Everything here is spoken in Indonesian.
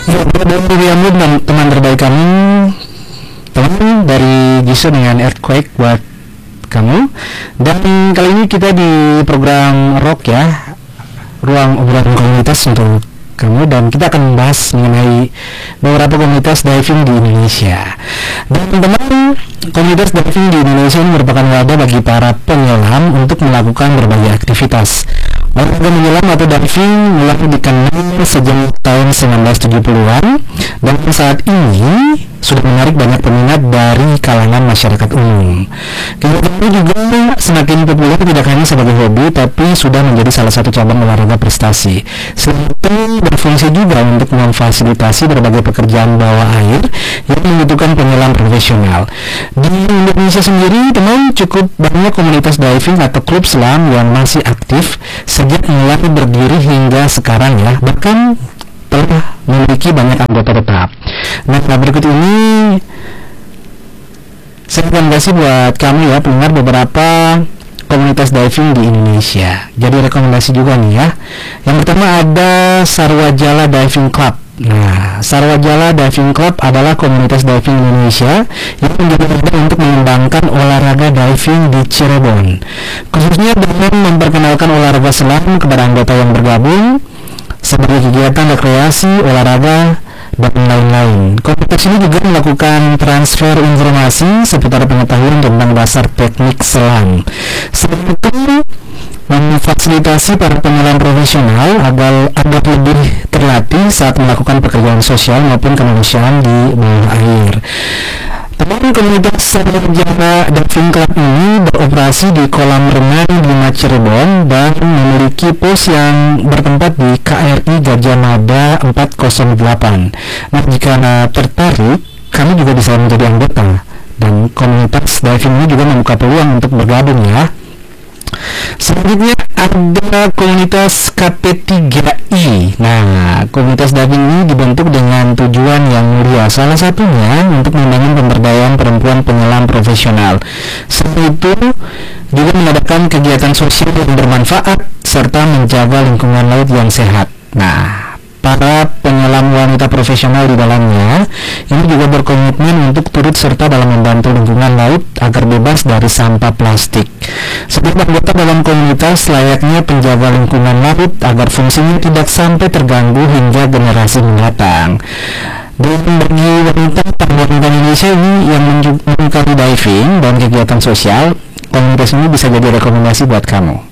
Ya, dan William dan teman terbaik kamu, teman dari Jisoo dengan Earthquake buat kamu. Dan kali ini kita di program Rock ya, ruang obrolan komunitas untuk kamu, dan kita akan membahas mengenai beberapa komunitas diving di Indonesia. Dan teman-teman, komunitas diving di Indonesia ini merupakan wadah bagi para penyelam untuk melakukan berbagai aktivitas. Olahraga menyelam atau diving mulai dikenal sejak tahun 1970-an dan saat ini sudah menarik banyak peminat dari kalangan masyarakat umum. Kegiatan ini juga semakin populer tidak hanya sebagai hobi, tapi sudah menjadi salah satu cabang olahraga prestasi. Selain itu berfungsi juga untuk memfasilitasi berbagai pekerjaan bawah air yang membutuhkan penyelam profesional. Di Indonesia sendiri, teman, cukup banyak komunitas diving atau klub selam yang masih aktif sejak mulai berdiri hingga sekarang ya, bahkan telah memiliki banyak anggota tetap. Nah, berikut ini saya akan kasih buat kamu ya pendengar beberapa komunitas diving di Indonesia. Jadi rekomendasi juga nih ya. Yang pertama ada Sarwajala Diving Club. Nah, Sarwajala Diving Club adalah komunitas diving Indonesia yang menjadi wadah untuk mengembangkan olahraga diving di Cirebon, khususnya dengan memperkenalkan olahraga selam kepada anggota yang bergabung sebagai kegiatan rekreasi, olahraga, dan lain-lain. Komunitas ini juga melakukan transfer informasi seputar pengetahuan tentang dasar teknik selam. Selain itu, memfasilitasi para penyelam profesional agar lebih terlatih saat melakukan pekerjaan sosial maupun kemanusiaan di bawah air. Teman, komunitas Sarwajala Diving Club ini beroperasi di kolam renang di Cirebon dan memiliki pos yang bertempat di KRI Gajah Mada 408. Nah, jika tertarik, kamu juga bisa menjadi anggota, dan komunitas diving ini juga membuka peluang untuk bergabung ya. Selanjutnya ada komunitas KP3I. Nah, komunitas diving ini dibentuk dengan tujuan yang mulia, salah satunya untuk membangun pemberdayaan perempuan penyelam profesional. Selain itu juga mengadakan kegiatan sosial yang bermanfaat serta menjaga lingkungan laut yang sehat. Nah, para penyelam wanita profesional di dalamnya ini juga berkomitmen untuk turut serta dalam membantu lingkungan laut agar bebas dari sampah plastik. Setiap anggota dalam komunitas layaknya penjaga lingkungan laut agar fungsinya tidak sampai terganggu hingga generasi mendatang. Dan bagi wanita Indonesia ini yang menyukai diving dan kegiatan sosial, komunitas ini bisa jadi rekomendasi buat kamu.